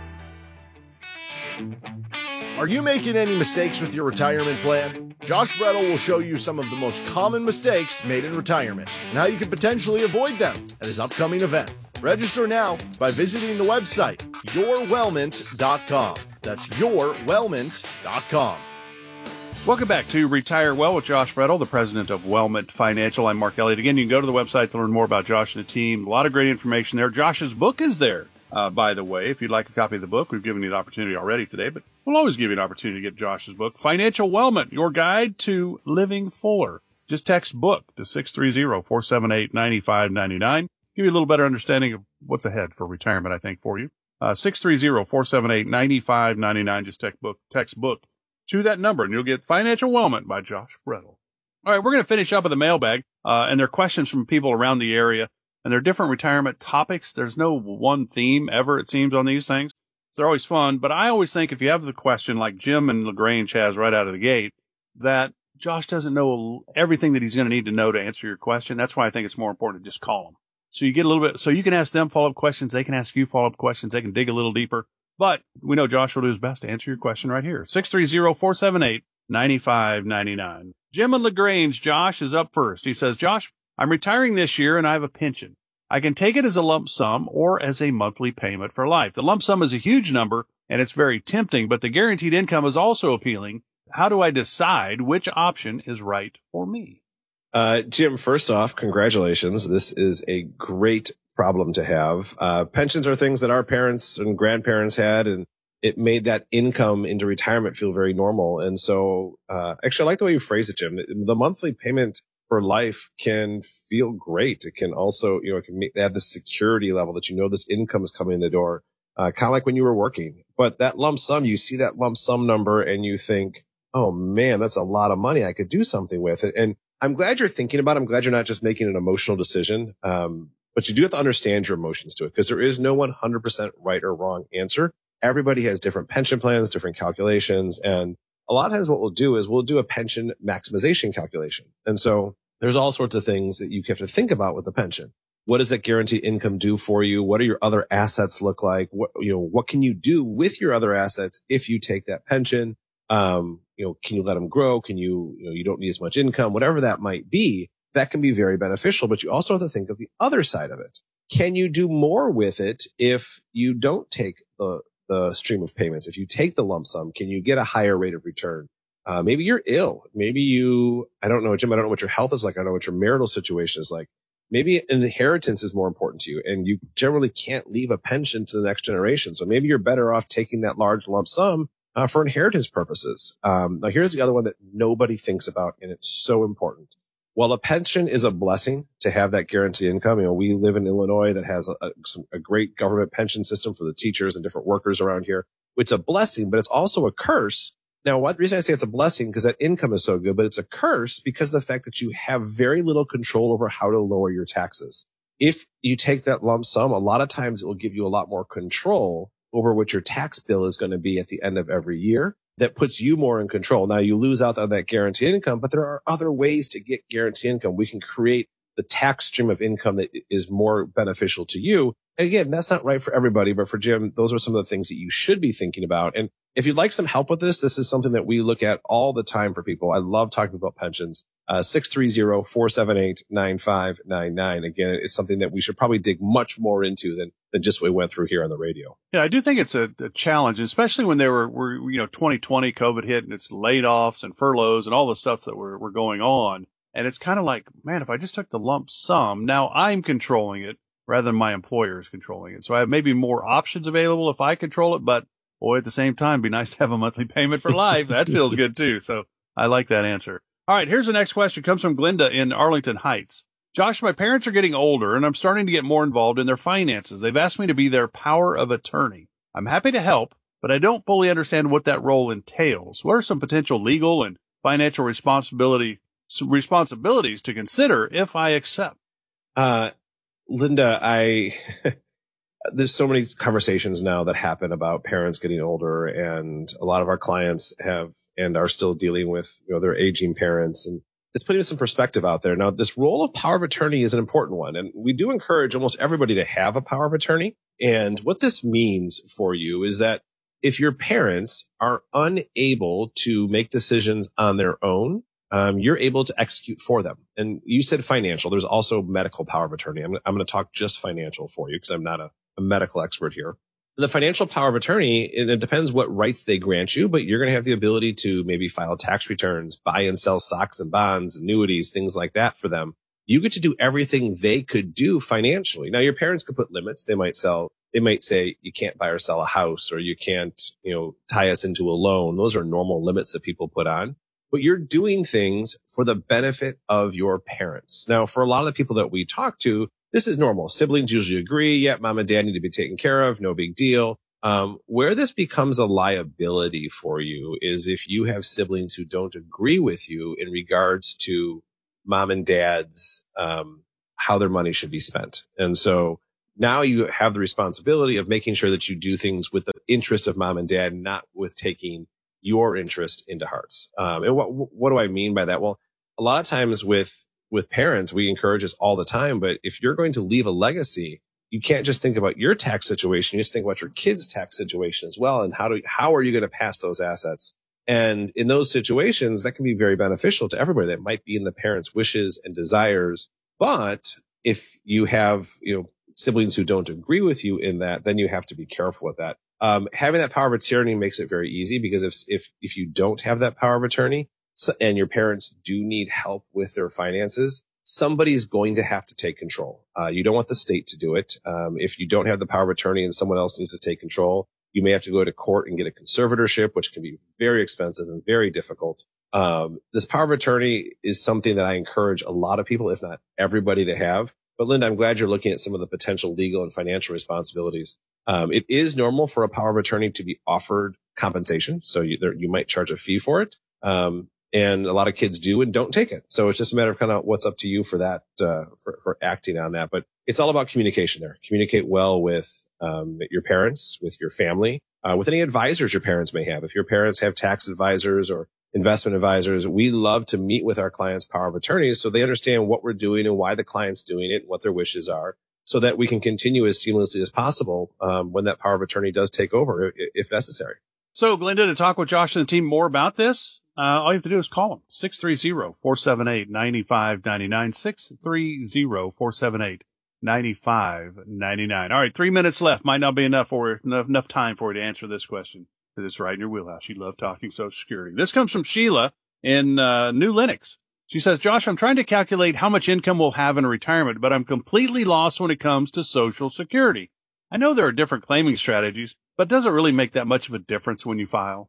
Are you making any mistakes with your retirement plan? Josh Brettel will show you some of the most common mistakes made in retirement and how you can potentially avoid them at his upcoming event. Register now by visiting the website your wellment dot com. That's your wellment dot com. Welcome back to Retire Well with Josh Brettel, the president of Wellman Financial. I'm Mark Elliott. Again, you can go to the website to learn more about Josh and the team. A lot of great information there. Josh's book is there, uh, by the way. If you'd like a copy of the book, we've given you the opportunity already today, but we'll always give you an opportunity to get Josh's book, Financial Wellman, Your Guide to Living Fuller. Just text BOOK to six three zero, four seven eight, nine five nine nine. give you a little better understanding of what's ahead for retirement, I think, for you. Uh, six three zero, four seven eight, nine five nine nine. Just text book, text book to that number, and you'll get Financial Wellment by Josh Brettel. All right, we're going to finish up with the mailbag, uh, and they're questions from people around the area, and they're different retirement topics. There's no one theme ever, it seems, on these things. They're always fun, but I always think if you have the question like Jim and LaGrange has right out of the gate, that Josh doesn't know everything that he's going to need to know to answer your question. That's why I think it's more important to just call him. So you get a little bit, so you can ask them follow-up questions. They can ask you follow-up questions. They can dig a little deeper. But we know Josh will do his best to answer your question right here. six three zero, four seven eight, nine five nine nine. Jim and LaGrange, Josh is up first. He says, Josh, I'm retiring this year and I have a pension. I can take it as a lump sum or as a monthly payment for life. The lump sum is a huge number and it's very tempting, but the guaranteed income is also appealing. How do I decide which option is right for me? Uh, Jim, first off, congratulations. This is a great problem to have. Uh, pensions are things that our parents and grandparents had, and it made that income into retirement feel very normal. And so, uh, actually, I like the way you phrase it, Jim. The monthly payment for life can feel great. It can also, you know, it can make, add the security level that you know this income is coming in the door, uh, kind of like when you were working. But that lump sum, you see that lump sum number and you think, oh man, that's a lot of money. I could do something with it. And I'm glad you're thinking about it. I'm glad you're not just making an emotional decision. Um, but you do have to understand your emotions to it, because there is no one hundred percent right or wrong answer. Everybody has different pension plans, different calculations. And a lot of times what we'll do is we'll do a pension maximization calculation. And so there's all sorts of things that you have to think about with the pension. What does that guaranteed income do for you? What do your other assets look like? What, you know, what can you do with your other assets if you take that pension? Um, you know, can you let them grow? Can you, you know, you don't need as much income, whatever that might be, that can be very beneficial. But you also have to think of the other side of it. Can you do more with it if you don't take the, the stream of payments? If you take the lump sum, can you get a higher rate of return? Uh, maybe you're ill. Maybe you, I don't know, Jim, I don't know what your health is like. I don't know what your marital situation is like. Maybe an inheritance is more important to you and you generally can't leave a pension to the next generation. So maybe you're better off taking that large lump sum uh, for inheritance purposes. Um, now here's the other one that nobody thinks about, and it's so important. While a pension is a blessing to have that guaranteed income, you know, we live in Illinois that has a, a, some, a great government pension system for the teachers and different workers around here. It's a blessing, but it's also a curse. Now, what the reason I say it's a blessing because that income is so good, but it's a curse because of the fact that you have very little control over how to lower your taxes. If you take that lump sum, a lot of times it will give you a lot more control over what your tax bill is going to be at the end of every year. That puts you more in control. Now you lose out on that guaranteed income, but there are other ways to get guaranteed income. We can create the tax stream of income that is more beneficial to you. And again, that's not right for everybody, but for Jim, those are some of the things that you should be thinking about. And if you'd like some help with this, this is something that we look at all the time for people. I love talking about pensions. Uh, six three zero, four seven eight, nine five nine nine. Again, it's something that we should probably dig much more into than, than just what we went through here on the radio. Yeah, I do think it's a, a challenge, especially when they were, were, you know, twenty twenty COVID hit and it's layoffs and furloughs and all the stuff that were, were going on. And it's kind of like, man, if I just took the lump sum, now I'm controlling it rather than my employer is controlling it. So I have maybe more options available if I control it, but boy, at the same time, it'd be nice to have a monthly payment for life. That feels good too. So I like that answer. All right, here's the next question. It comes from Glenda in Arlington Heights. Josh, my parents are getting older and I'm starting to get more involved in their finances. They've asked me to be their power of attorney. I'm happy to help, but I don't fully understand what that role entails. What are some potential legal and financial responsibility responsibilities to consider if I accept? Uh, Linda, I, there's so many conversations now that happen about parents getting older, and a lot of our clients have and are still dealing with, you know, their aging parents, and it's putting some perspective out there. Now, this role of power of attorney is an important one, and we do encourage almost everybody to have a power of attorney. And what this means for you is that if your parents are unable to make decisions on their own, um, you're able to execute for them. And you said financial. There's also medical power of attorney. I'm, I'm going to talk just financial for you because I'm not a, a medical expert here. The financial power of attorney, it depends what rights they grant you, but you're going to have the ability to maybe file tax returns, buy and sell stocks and bonds, annuities, things like that for them. You get to do everything they could do financially. Now, your parents could put limits. They might sell, they might say you can't buy or sell a house, or you can't, you know, tie us into a loan. Those are normal limits that people put on, but you're doing things for the benefit of your parents. Now, for a lot of the people that we talk to, this is normal. Siblings usually agree. Yeah, mom and dad need to be taken care of. No big deal. Um, where this becomes a liability for you is if you have siblings who don't agree with you in regards to mom and dad's, um, how their money should be spent. And so now you have the responsibility of making sure that you do things with the interest of mom and dad, not with taking your interest into hearts. Um, and what, what do I mean by that? Well, a lot of times with, with parents, we encourage this all the time, but if you're going to leave a legacy, you can't just think about your tax situation. You just think about your kid's tax situation as well. And how do, how are you going to pass those assets? And in those situations, that can be very beneficial to everybody. That might be in the parents' wishes and desires. But if you have, you know, siblings who don't agree with you in that, then you have to be careful with that. Um, having that power of attorney makes it very easy, because if, if, if you don't have that power of attorney and your parents do need help with their finances, somebody's going to have to take control. Uh, you don't want the state to do it. Um, if you don't have the power of attorney and someone else needs to take control, you may have to go to court and get a conservatorship, which can be very expensive and very difficult. Um, this power of attorney is something that I encourage a lot of people, if not everybody, to have. But Linda, I'm glad you're looking at some of the potential legal and financial responsibilities. Um, it is normal for a power of attorney to be offered compensation. So you, there, you might charge a fee for it. Um, and a lot of kids do and don't take it. So it's just a matter of kind of what's up to you for that, uh, for, for acting on that. But it's all about communication there. Communicate well with, um, your parents, with your family, uh, with any advisors your parents may have. If your parents have tax advisors or investment advisors, we love to meet with our clients' power of attorneys so they understand what we're doing and why the client's doing it and what their wishes are, so that we can continue as seamlessly as possible, um, when that power of attorney does take over, if necessary. So, Glenda, to talk with Josh and the team more about this, uh, all you have to do is call them, six three zero, four seven eight, nine five nine nine, six three zero, four seven eight, nine five nine nine. All right, three minutes left. Might not be enough for enough, enough time for you to answer this question, because it's right in your wheelhouse. You love talking Social Security. This comes from Sheila in uh, New Lenox. She says, Josh, I'm trying to calculate how much income we'll have in retirement, but I'm completely lost when it comes to Social Security. I know there are different claiming strategies, but does it really make that much of a difference when you file?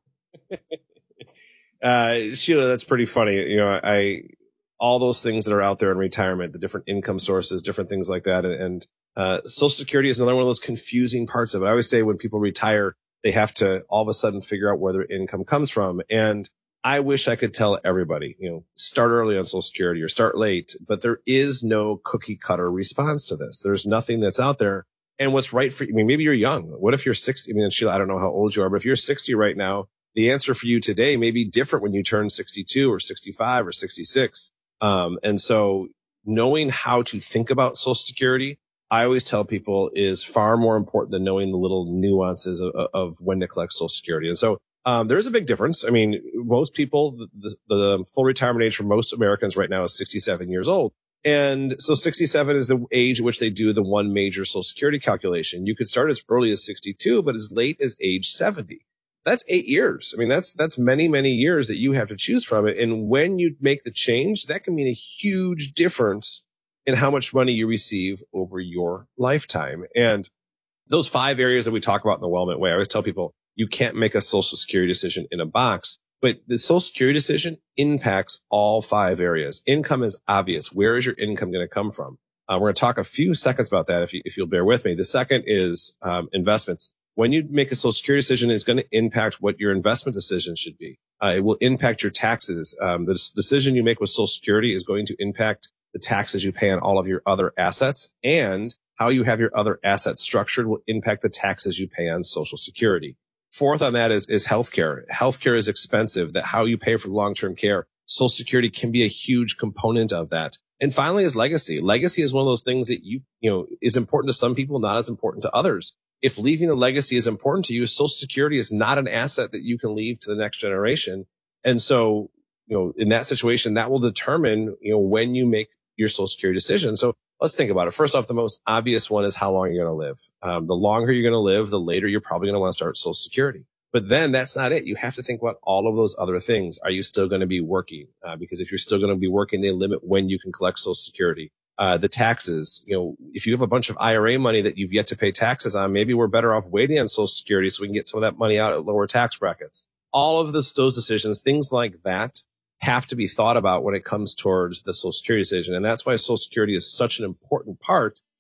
uh, Sheila, that's pretty funny. You know, I, all those things that are out there in retirement, the different income sources, different things like that. And, and uh, Social Security is another one of those confusing parts of it. I always say when people retire, they have to all of a sudden figure out where their income comes from. And I wish I could tell everybody, you know, start early on Social Security or start late, but there is no cookie cutter response to this. There's nothing that's out there. And what's right for you, I mean, maybe you're young. What if you're sixty? I mean, Sheila, I don't know how old you are, but if you're sixty right now, the answer for you today may be different when you turn sixty-two or sixty-five or sixty-six. Um, and so knowing how to think about Social Security, I always tell people, is far more important than knowing the little nuances of, of when to collect Social Security. And so Um, there is a big difference. I mean, most people, the, the, the full retirement age for most Americans right now is sixty-seven years old. And so sixty-seven is the age at which they do the one major Social Security calculation. You could start as early as sixty-two, but as late as age seventy. That's eight years. I mean, that's, that's many, many years that you have to choose from it. And when you make the change, that can mean a huge difference in how much money you receive over your lifetime. And those five areas that we talk about in the Wellment Way, I always tell people, you can't make a Social Security decision in a box, but the Social Security decision impacts all five areas. Income is obvious. Where is your income going to come from? Uh, we're going to talk a few seconds about that if, you, if you'll bear with me. The second is um, investments. When you make a Social Security decision, it's going to impact what your investment decision should be. Uh, it will impact your taxes. Um, the decision you make with Social Security is going to impact the taxes you pay on all of your other assets, and how you have your other assets structured will impact the taxes you pay on Social Security. Fourth on that is, is healthcare. Healthcare is expensive. That how you pay for long-term care. Social Security can be a huge component of that. And finally is legacy. Legacy is one of those things that you, you know, is important to some people, not as important to others. If leaving a legacy is important to you, Social Security is not an asset that you can leave to the next generation. And so, you know, in that situation, that will determine, you know, when you make your Social Security decision. So let's think about it. First off, the most obvious one is how long you're going to live. Um, the longer you're going to live, the later you're probably going to want to start Social Security. But then that's not it. You have to think about all of those other things. Are you still going to be working? Uh, because if you're still going to be working, they limit when you can collect Social Security. Uh, the taxes, you know, if you have a bunch of I R A money that you've yet to pay taxes on, maybe we're better off waiting on Social Security so we can get some of that money out at lower tax brackets. All of this, those decisions, things like that, have to be thought about when it comes towards the Social Security decision. And that's why Social Security is such an important part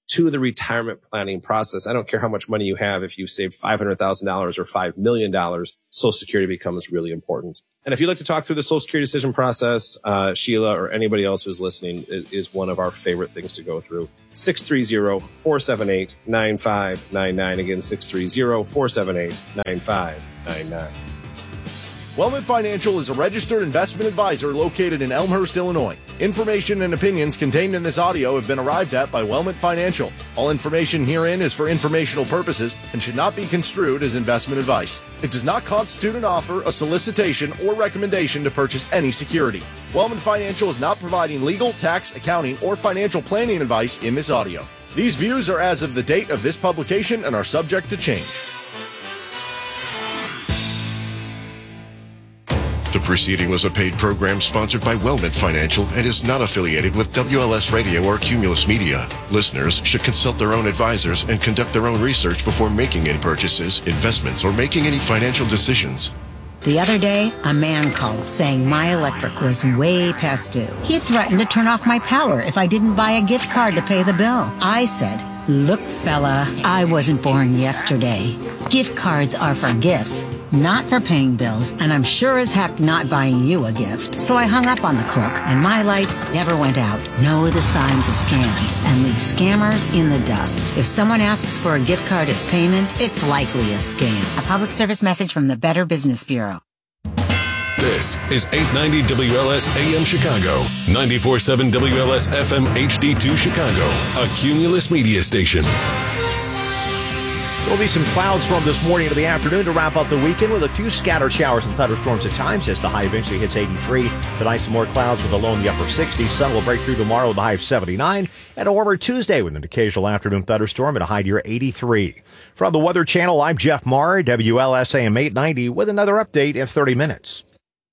to the retirement planning process. I don't care how much money you have. If you've saved five hundred thousand dollars or five million dollars, Social Security becomes really important. And if you'd like to talk through the Social Security decision process, uh, Sheila or anybody else who's listening is, is one of our favorite things to go through. six three zero, four seven eight, nine five nine nine. Again, six three zero, four seven eight, nine five nine nine. Wellman Financial is a registered investment advisor located in Elmhurst, Illinois. Information and opinions contained in this audio have been arrived at by Wellman Financial. All information herein is for informational purposes and should not be construed as investment advice. It does not constitute an offer, a solicitation, or recommendation to purchase any security. Wellman Financial is not providing legal, tax, accounting, or financial planning advice in this audio. These views are as of the date of this publication and are subject to change. The preceding was a paid program sponsored by Wellman Financial and is not affiliated with W L S Radio or Cumulus Media. Listeners should consult their own advisors and conduct their own research before making any purchases, investments, or making any financial decisions. The other day, a man called saying my electric was way past due. He threatened to turn off my power if I didn't buy a gift card to pay the bill. I said, "Look, fella, I wasn't born yesterday. Gift cards are for gifts, not for paying bills, and I'm sure as heck not buying you a gift." So I hung up on the crook, and my lights never went out. Know the signs of scams and leave scammers in the dust. If someone asks for a gift card as payment, it's likely a scam. A public service message from the Better Business Bureau. This is eight ninety W L S A M Chicago, ninety-four point seven W L S F M H D two Chicago, a Cumulus Media station. There'll be some clouds from this morning to the afternoon to wrap up the weekend with a few scattered showers and thunderstorms at times as the high eventually hits eighty-three. Tonight, some more clouds with a low in the upper sixties. Sun will break through tomorrow with a high of seventy-nine. And a warmer Tuesday with an occasional afternoon thunderstorm at a high near eighty-three. From the Weather Channel, I'm Jeff Marr, W L S A M eight ninety, with another update in thirty minutes.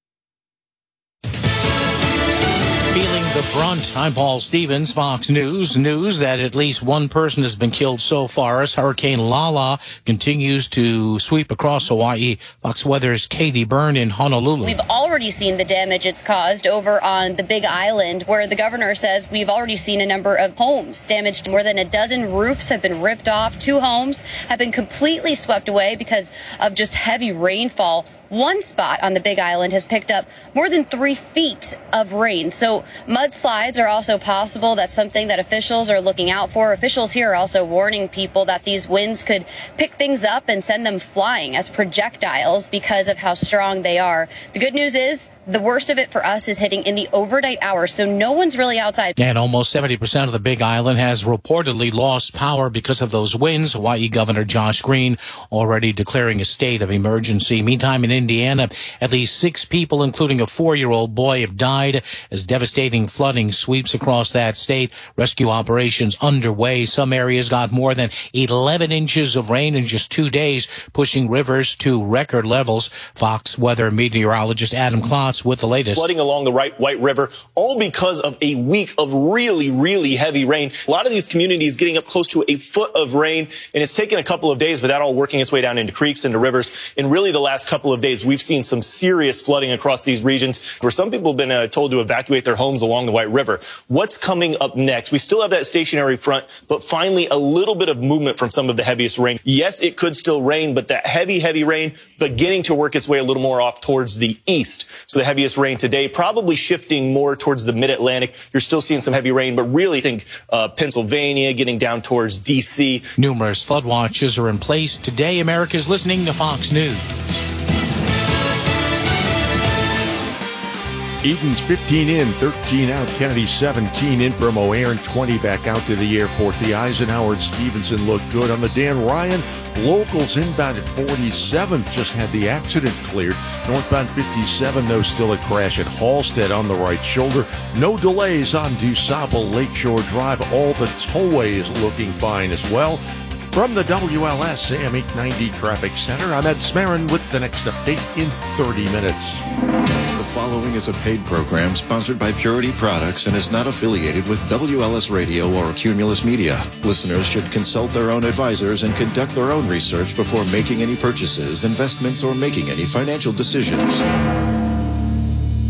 Feeling the brunt, I'm Paul Stevens, Fox News. News that at least one person has been killed so far as Hurricane Lala continues to sweep across Hawaii. Fox Weather's Katie Byrne in Honolulu. We've already seen the damage it's caused over on the Big Island, where the governor says we've already seen a number of homes damaged. More than a dozen roofs have been ripped off. Two homes have been completely swept away because of just heavy rainfall. One spot on the Big Island has picked up more than three feet of rain. So mudslides are also possible. That's something that officials are looking out for. Officials here are also warning people that these winds could pick things up and send them flying as projectiles because of how strong they are. The good news is the worst of it for us is hitting in the overnight hours, so no one's really outside. And almost seventy percent of the Big Island has reportedly lost power because of those winds. Hawaii Governor Josh Green already declaring a state of emergency. Meantime, in Indiana, at least six people, including a four-year-old boy, have died as devastating flooding sweeps across that state. Rescue operations underway. Some areas got more than eleven inches of rain in just two days, pushing rivers to record levels. Fox Weather meteorologist Adam Klotz with the latest. Flooding along the right White River, all because of a week of really, really heavy rain. A lot of these communities getting up close to a foot of rain, and it's taken a couple of days, but that all working its way down into creeks, into rivers. And really the last couple of days, we've seen some serious flooding across these regions where some people have been uh, told to evacuate their homes along the White River. What's coming up next? We still have that stationary front, but finally a little bit of movement from some of the heaviest rain. Yes, it could still rain, but that heavy, heavy rain beginning to work its way a little more off towards the east. So the heaviest rain today probably shifting more towards the mid-Atlantic. You're still seeing some heavy rain, but really think uh, Pennsylvania getting down towards D C. Numerous flood watches are in place. Today, America's listening to Fox News. Eden's fifteen in, thirteen out. Kennedy seventeen in from O'Hare and twenty back out to the airport. The Eisenhower and Stevenson look good on the Dan Ryan. Locals inbound at forty-seventh just had the accident cleared. Northbound fifty-seven, though, still a crash at Halstead on the right shoulder. No delays on DuSable Lakeshore Drive. All the tollways looking fine as well. From the W L S A M eight ninety Traffic Center, I'm Ed Smarin with the next update in thirty minutes. The following is a paid program sponsored by Purity Products and is not affiliated with W L S Radio or Cumulus Media. Listeners should consult their own advisors and conduct their own research before making any purchases, investments, or making any financial decisions.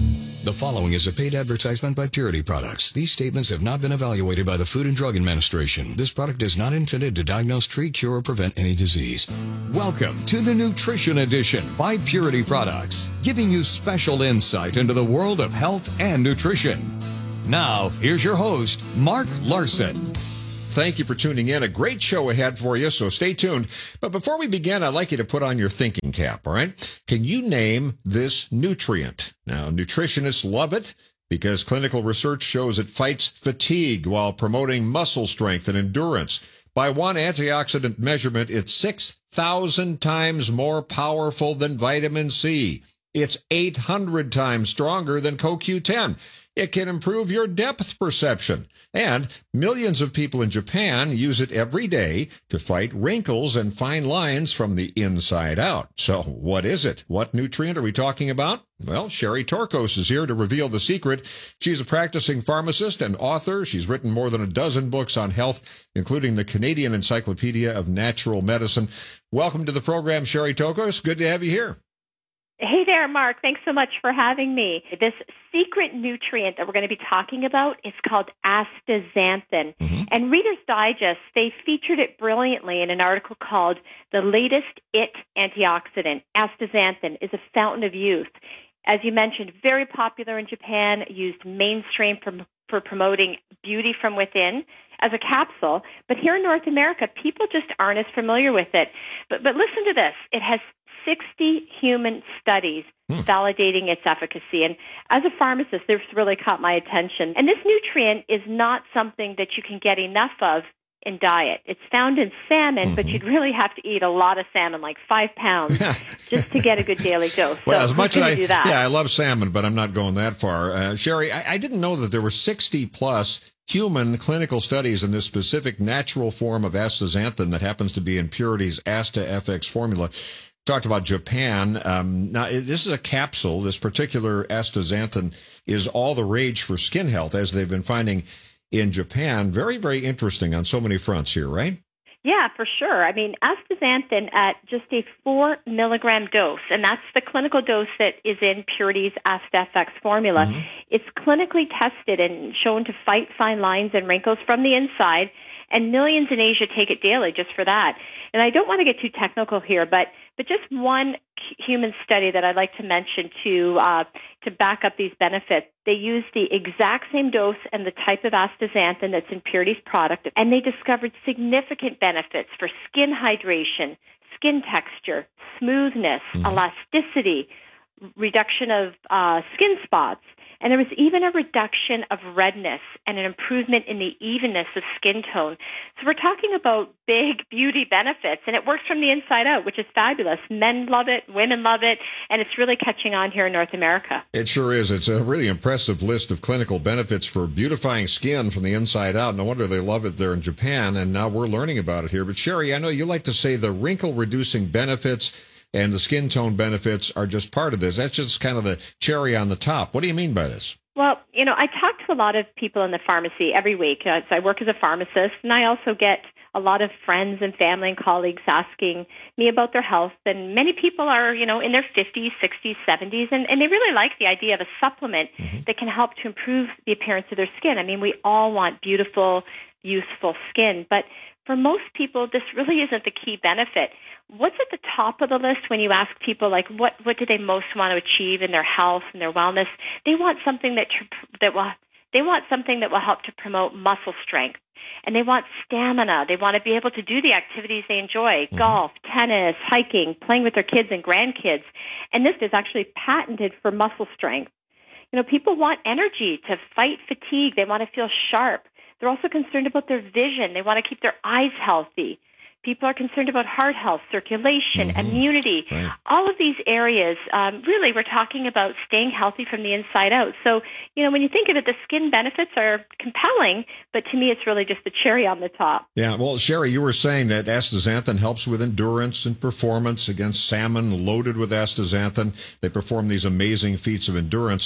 The following is a paid advertisement by Purity Products. These statements have not been evaluated by the Food and Drug Administration. This product is not intended to diagnose, treat, cure, or prevent any disease. Welcome to the Nutrition Edition by Purity Products, giving you special insight into the world of health and nutrition. Now, here's your host, Mark Larson. Thank you for tuning in. A great show ahead for you, so stay tuned. But before we begin, I'd like you to put on your thinking cap, all right? Can you name this nutrient? Now, nutritionists love it because clinical research shows it fights fatigue while promoting muscle strength and endurance. By one antioxidant measurement, it's six thousand times more powerful than vitamin C. It's eight hundred times stronger than C O Q ten. It can improve your depth perception. And millions of people in Japan use it every day to fight wrinkles and fine lines from the inside out. So what is it? What nutrient are we talking about? Well, Sherry Torkos is here to reveal the secret. She's a practicing pharmacist and author. She's written more than a dozen books on health, including the Canadian Encyclopedia of Natural Medicine. Welcome to the program, Sherry Torkos. Good to have you here. Hey there, Mark. Thanks so much for having me. This secret nutrient that we're going to be talking about is called astaxanthin. Mm-hmm. And Reader's Digest, they featured it brilliantly in an article called The Latest It Antioxidant. Astaxanthin is a fountain of youth. As you mentioned, very popular in Japan, used mainstream for, for promoting beauty from within as a capsule. But here in North America, people just aren't as familiar with it. But, but listen to this. It has sixty human studies hmm. validating its efficacy. And as a pharmacist, this really caught my attention. And this nutrient is not something that you can get enough of in diet. It's found in salmon, mm-hmm. but you'd really have to eat a lot of salmon, like five pounds, just to get a good daily dose. Well, so as much as I, do that? yeah, I love salmon, but I'm not going that far. Uh, Sherry, I, I didn't know that there were sixty plus human clinical studies in this specific natural form of astaxanthin that happens to be in Purity's Asta F X formula. Talked about Japan. Um, now, this is a capsule. This particular astaxanthin is all the rage for skin health, as they've been finding in Japan. Very, very interesting on so many fronts here, right? Yeah, for sure. I mean, astaxanthin at just a four milligram dose, and that's the clinical dose that is in Purity's Asta F X formula. Mm-hmm. It's clinically tested and shown to fight fine lines and wrinkles from the inside, and millions in Asia take it daily just for that. And I don't want to get too technical here, but but just one human study that I'd like to mention to uh, to back up these benefits. They used the exact same dose and the type of astaxanthin that's in Purity's product, and they discovered significant benefits for skin hydration, skin texture, smoothness, mm-hmm. elasticity, reduction of uh, skin spots. And there was even a reduction of redness and an improvement in the evenness of skin tone. So we're talking about big beauty benefits, and it works from the inside out, which is fabulous. Men love it, women love it, and it's really catching on here in North America. It sure is. It's a really impressive list of clinical benefits for beautifying skin from the inside out. No wonder they love it there in Japan, and now we're learning about it here. But Sherry, I know you like to say the wrinkle-reducing benefits and the skin tone benefits are just part of this. That's just kind of the cherry on the top. What do you mean by this? Well, you know, I talk to a lot of people in the pharmacy every week. Uh, so I work as a pharmacist, and I also get a lot of friends and family and colleagues asking me about their health. And many people are, you know, in their fifties, sixties, seventies, and, and they really like the idea of a supplement mm-hmm. that can help to improve the appearance of their skin. I mean, we all want beautiful, youthful skin, but for most people, this really isn't the key benefit. What's at the top of the list when you ask people, like, what, what do they most want to achieve in their health and their wellness? They want something that that will they want something that will help to promote muscle strength, and they want stamina. They want to be able to do the activities they enjoy: mm-hmm. golf, tennis, hiking, playing with their kids and grandkids. And this is actually patented for muscle strength. You know, people want energy to fight fatigue. They want to feel sharp. They're also concerned about their vision. They want to keep their eyes healthy. People are concerned about heart health, circulation, mm-hmm. immunity. Right. All of these areas, um, really, we're talking about staying healthy from the inside out. So, you know, when you think of it, the skin benefits are compelling, but to me, it's really just the cherry on the top. Yeah, well, Sherry, you were saying that astaxanthin helps with endurance and performance against salmon loaded with astaxanthin. They perform these amazing feats of endurance.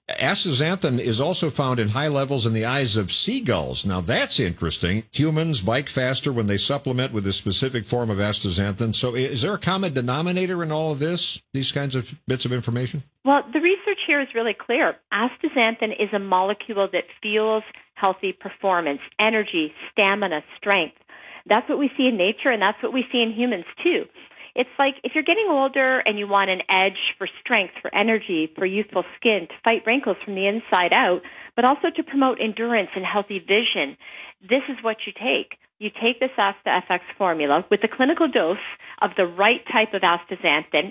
Astaxanthin is also found in high levels in the eyes of seagulls. Now, that's interesting. Humans bike faster when they supplement with a specific form of astaxanthin. So is there a common denominator in all of this, these kinds of bits of information? Well, the research here is really clear. Astaxanthin is a molecule that fuels healthy performance, energy, stamina, strength. That's what we see in nature, and that's what we see in humans, too. It's like if you're getting older and you want an edge for strength, for energy, for youthful skin, to fight wrinkles from the inside out, but also to promote endurance and healthy vision, this is what you take. You take this AstaFX formula with the clinical dose of the right type of astaxanthin,